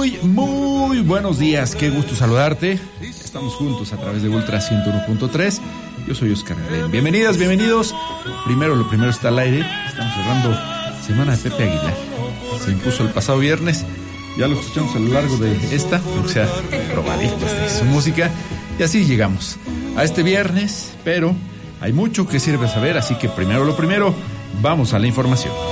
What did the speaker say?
Muy buenos días, qué gusto saludarte. Estamos juntos a través de Ultra 101.3. Yo soy Oscar Glen. Bienvenidas, bienvenidos. Lo primero está al aire. Estamos cerrando semana de Pepe Aguilar. Se impuso el pasado viernes. Ya lo escuchamos a lo largo de o sea, probaditos de su música. Y así llegamos a este viernes, pero hay mucho que sirve saber, así que primero, vamos a la información.